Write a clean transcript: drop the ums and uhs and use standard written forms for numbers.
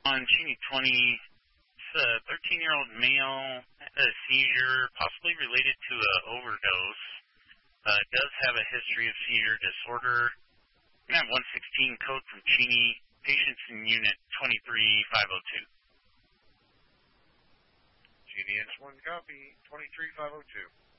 on Cheney 20. It's a 13-year-old male, had a seizure, possibly related to an overdose. Does have a history of seizure disorder. We have 116 code from Cheney. Patients in Unit 23502. GDS1 copy, 23502.